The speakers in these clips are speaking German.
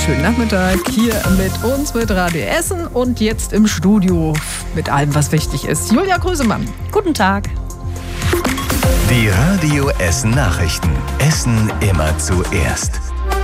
schönen Nachmittag hier mit uns, mit Radio Essen und jetzt im Studio mit allem, was wichtig ist. Julia Krüsemann. Guten Tag. Die Radio Essen Nachrichten. Essen immer zuerst.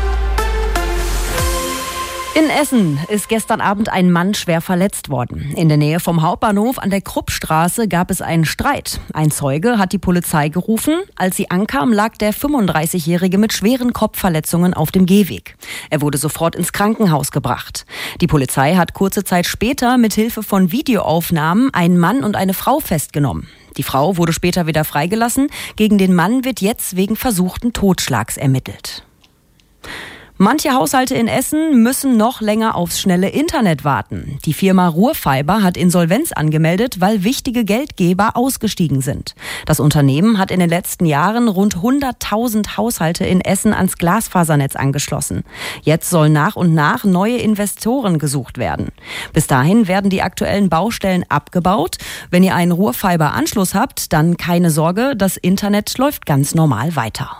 In Essen ist gestern Abend ein Mann schwer verletzt worden. In der Nähe vom Hauptbahnhof an der Kruppstraße gab es einen Streit. Ein Zeuge hat die Polizei gerufen. Als sie ankam, lag der 35-Jährige mit schweren Kopfverletzungen auf dem Gehweg. Er wurde sofort ins Krankenhaus gebracht. Die Polizei hat kurze Zeit später mit Hilfe von Videoaufnahmen einen Mann und eine Frau festgenommen. Die Frau wurde später wieder freigelassen. Gegen den Mann wird jetzt wegen versuchten Totschlags ermittelt. Manche Haushalte in Essen müssen noch länger aufs schnelle Internet warten. Die Firma Ruhrfiber hat Insolvenz angemeldet, weil wichtige Geldgeber ausgestiegen sind. Das Unternehmen hat in den letzten Jahren rund 100.000 Haushalte in Essen ans Glasfasernetz angeschlossen. Jetzt sollen nach und nach neue Investoren gesucht werden. Bis dahin werden die aktuellen Baustellen abgebaut. Wenn ihr einen Ruhrfiber-Anschluss habt, dann keine Sorge, das Internet läuft ganz normal weiter.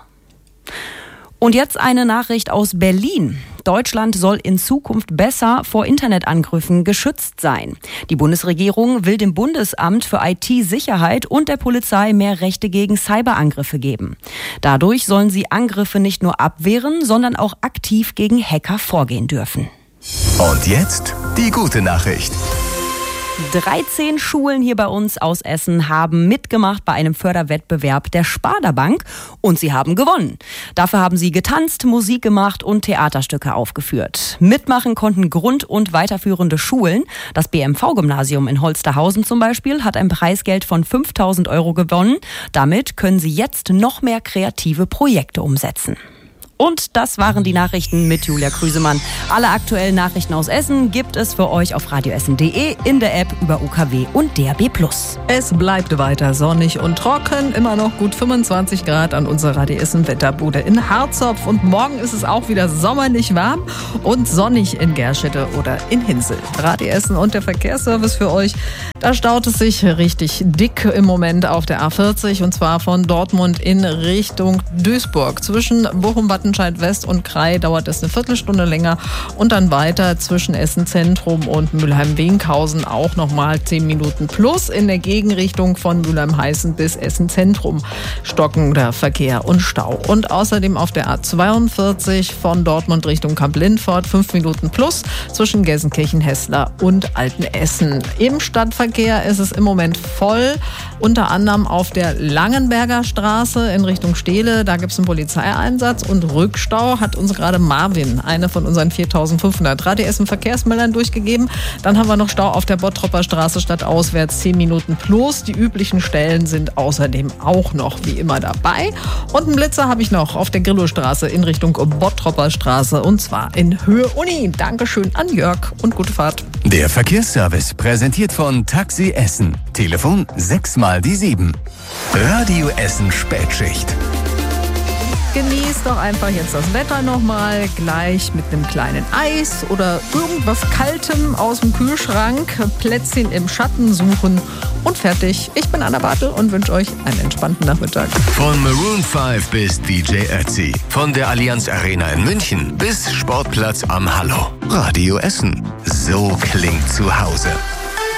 Und jetzt eine Nachricht aus Berlin. Deutschland soll in Zukunft besser vor Internetangriffen geschützt sein. Die Bundesregierung will dem Bundesamt für IT-Sicherheit und der Polizei mehr Rechte gegen Cyberangriffe geben. Dadurch sollen sie Angriffe nicht nur abwehren, sondern auch aktiv gegen Hacker vorgehen dürfen. Und jetzt die gute Nachricht. 13 Schulen hier bei uns aus Essen haben mitgemacht bei einem Förderwettbewerb der Sparda Bank und sie haben gewonnen. Dafür haben sie getanzt, Musik gemacht und Theaterstücke aufgeführt. Mitmachen konnten Grund- und weiterführende Schulen. Das BMV-Gymnasium in Holsterhausen zum Beispiel hat ein Preisgeld von 5.000 € gewonnen. Damit können sie jetzt noch mehr kreative Projekte umsetzen. Und das waren die Nachrichten mit Julia Krüsemann. Alle aktuellen Nachrichten aus Essen gibt es für euch auf radioessen.de, in der App, über UKW und DAB+. Es bleibt weiter sonnig und trocken, immer noch gut 25 Grad an unserer Radio Essen Wetterbude in Harzopf. Und morgen ist es auch wieder sommerlich warm und sonnig in Gerschede oder in Hinsel. Radio Essen und der Verkehrsservice für euch. Da staut es sich richtig dick im Moment auf der A40 und zwar von Dortmund in Richtung Duisburg. Zwischen Bochum-Wattenscheid West und Krai dauert es eine Viertelstunde länger und dann weiter zwischen Essen Zentrum und Mülheim-Winkhausen auch nochmal 10 Minuten plus. In der Gegenrichtung von Mülheim-Heißen bis Essen Zentrum stockender Verkehr und Stau. Und außerdem auf der A42 von Dortmund Richtung Kamp-Lindfort 5 Minuten plus zwischen Gelsenkirchen-Hessler und Altenessen. Im Stadtverkehr ist es im Moment voll, unter anderem auf der Langenberger Straße in Richtung Steele. Da gibt es einen Polizeieinsatz und Rückstau hat uns gerade Marvin, eine von unseren 4.500 Radio Essen Verkehrsmeldern durchgegeben. Dann haben wir noch Stau auf der Bottropper Straße stadtauswärts 10 Minuten plus. Die üblichen Stellen sind außerdem auch noch wie immer dabei. Und einen Blitzer habe ich noch auf der Grillowstraße in Richtung Bottropper Straße und zwar in Höhe Uni. Dankeschön an Jörg und gute Fahrt. Der Verkehrsservice präsentiert von Taxi Essen. Telefon 6x7. Radio Essen Spätschicht. Genießt doch einfach jetzt das Wetter nochmal, gleich mit einem kleinen Eis oder irgendwas Kaltem aus dem Kühlschrank, Plätzchen im Schatten suchen und fertig. Ich bin Anna Bartel und wünsche euch einen entspannten Nachmittag. Von Maroon 5 bis DJ Ötzi, von der Allianz Arena in München bis Sportplatz am Hallo. Radio Essen, so klingt zu Hause.